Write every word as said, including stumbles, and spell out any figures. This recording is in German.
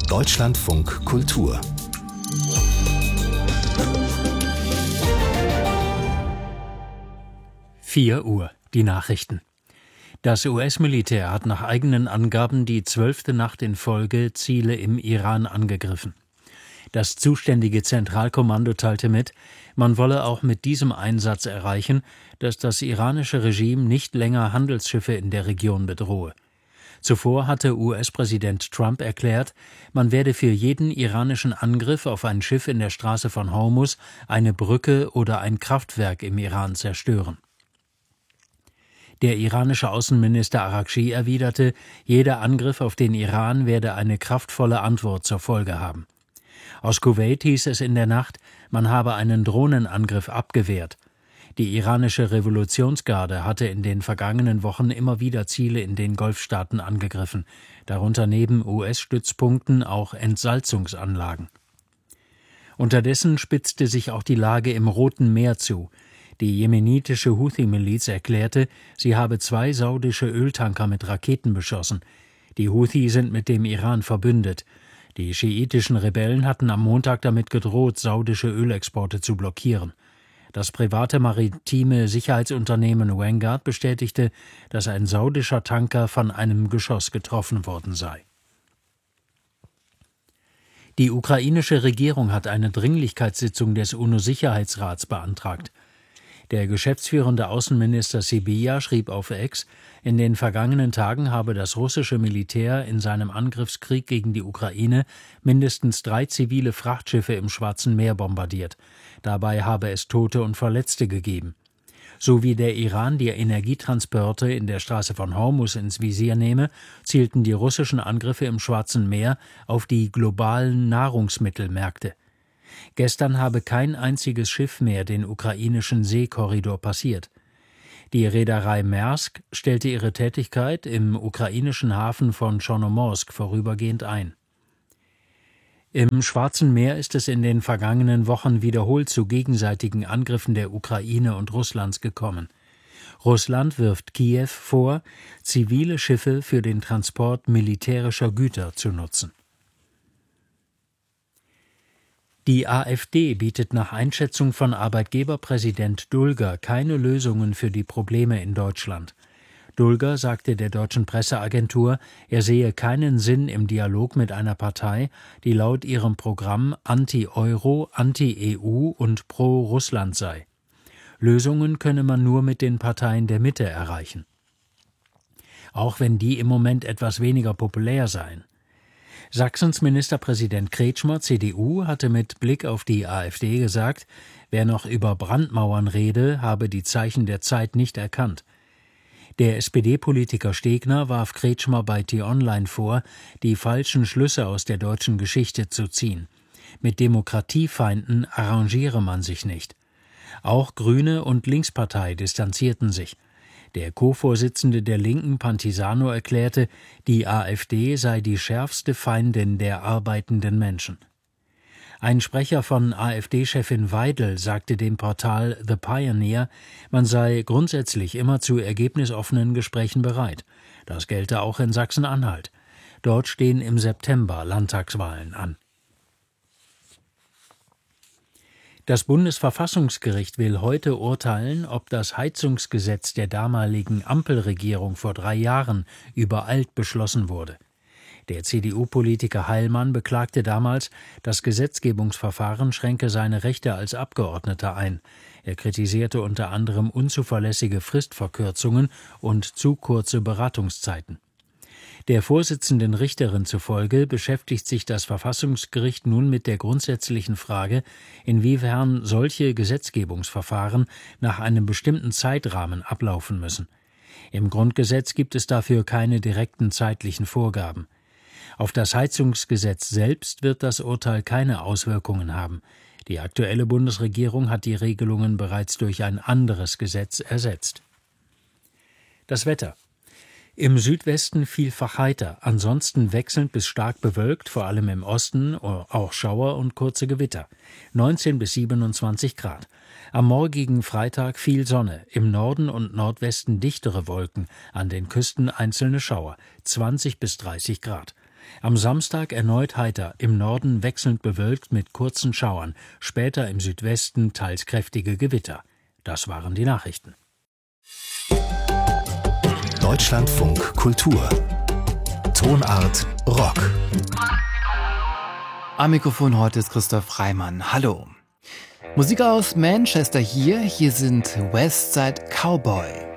Deutschlandfunk Kultur. vier Uhr, die Nachrichten. Das U S-Militär hat nach eigenen Angaben die zwölfte Nacht in Folge Ziele im Iran angegriffen. Das zuständige Zentralkommando teilte mit, man wolle auch mit diesem Einsatz erreichen, dass das iranische Regime nicht länger Handelsschiffe in der Region bedrohe. Zuvor hatte U S-Präsident Trump erklärt, man werde für jeden iranischen Angriff auf ein Schiff in der Straße von Hormuz eine Brücke oder ein Kraftwerk im Iran zerstören. Der iranische Außenminister Araghchi erwiderte, jeder Angriff auf den Iran werde eine kraftvolle Antwort zur Folge haben. Aus Kuwait hieß es in der Nacht, man habe einen Drohnenangriff abgewehrt. Die iranische Revolutionsgarde hatte in den vergangenen Wochen immer wieder Ziele in den Golfstaaten angegriffen, darunter neben U S-Stützpunkten auch Entsalzungsanlagen. Unterdessen spitzte sich auch die Lage im Roten Meer zu. Die jemenitische Houthi-Miliz erklärte, sie habe zwei saudische Öltanker mit Raketen beschossen. Die Houthi sind mit dem Iran verbündet. Die schiitischen Rebellen hatten am Montag damit gedroht, saudische Ölexporte zu blockieren. Das private maritime Sicherheitsunternehmen Vanguard bestätigte, dass ein saudischer Tanker von einem Geschoss getroffen worden sei. Die ukrainische Regierung hat eine Dringlichkeitssitzung des UNO-Sicherheitsrats beantragt. Der geschäftsführende Außenminister Sybiha schrieb auf X, in den vergangenen Tagen habe das russische Militär in seinem Angriffskrieg gegen die Ukraine mindestens drei zivile Frachtschiffe im Schwarzen Meer bombardiert. Dabei habe es Tote und Verletzte gegeben. So wie der Iran die Energietransporte in der Straße von Hormuz ins Visier nehme, zielten die russischen Angriffe im Schwarzen Meer auf die globalen Nahrungsmittelmärkte. Gestern habe kein einziges Schiff mehr den ukrainischen Seekorridor passiert. Die Reederei Maersk stellte ihre Tätigkeit im ukrainischen Hafen von Chornomorsk vorübergehend ein. Im Schwarzen Meer ist es in den vergangenen Wochen wiederholt zu gegenseitigen Angriffen der Ukraine und Russlands gekommen. Russland wirft Kiew vor, zivile Schiffe für den Transport militärischer Güter zu nutzen. Die AfD bietet nach Einschätzung von Arbeitgeberpräsident Dulger keine Lösungen für die Probleme in Deutschland. Dulger sagte der deutschen Presseagentur, er sehe keinen Sinn im Dialog mit einer Partei, die laut ihrem Programm Anti-Euro, Anti-E U und Pro-Russland sei. Lösungen könne man nur mit den Parteien der Mitte erreichen. Auch wenn die im Moment etwas weniger populär seien. Sachsens Ministerpräsident Kretschmer, C D U, hatte mit Blick auf die AfD gesagt, wer noch über Brandmauern rede, habe die Zeichen der Zeit nicht erkannt. Der S P D-Politiker Stegner warf Kretschmer bei T-Online vor, die falschen Schlüsse aus der deutschen Geschichte zu ziehen. Mit Demokratiefeinden arrangiere man sich nicht. Auch Grüne und Linkspartei distanzierten sich. Der Co-Vorsitzende der Linken, Pantisano, erklärte, die AfD sei die schärfste Feindin der arbeitenden Menschen. Ein Sprecher von AfD-Chefin Weidel sagte dem Portal The Pioneer, man sei grundsätzlich immer zu ergebnisoffenen Gesprächen bereit. Das gelte auch in Sachsen-Anhalt. Dort stehen im September Landtagswahlen an. Das Bundesverfassungsgericht will heute urteilen, ob das Heizungsgesetz der damaligen Ampelregierung vor drei Jahren übereilt beschlossen wurde. Der C D U-Politiker Heilmann beklagte damals, das Gesetzgebungsverfahren schränke seine Rechte als Abgeordneter ein. Er kritisierte unter anderem unzuverlässige Fristverkürzungen und zu kurze Beratungszeiten. Der Vorsitzenden Richterin zufolge beschäftigt sich das Verfassungsgericht nun mit der grundsätzlichen Frage, inwiefern solche Gesetzgebungsverfahren nach einem bestimmten Zeitrahmen ablaufen müssen. Im Grundgesetz gibt es dafür keine direkten zeitlichen Vorgaben. Auf das Heizungsgesetz selbst wird das Urteil keine Auswirkungen haben. Die aktuelle Bundesregierung hat die Regelungen bereits durch ein anderes Gesetz ersetzt. Das Wetter. Im Südwesten vielfach heiter, ansonsten wechselnd bis stark bewölkt, vor allem im Osten auch Schauer und kurze Gewitter. neunzehn bis siebenundzwanzig Grad. Am morgigen Freitag viel Sonne, im Norden und Nordwesten dichtere Wolken, an den Küsten einzelne Schauer, zwanzig bis dreißig Grad. Am Samstag erneut heiter, im Norden wechselnd bewölkt mit kurzen Schauern, später im Südwesten teils kräftige Gewitter. Das waren die Nachrichten. Deutschlandfunk Kultur. Tonart Rock. Am Mikrofon heute ist Christoph Reimann. Hallo. Musik aus Manchester hier. Hier sind Westside Cowboy.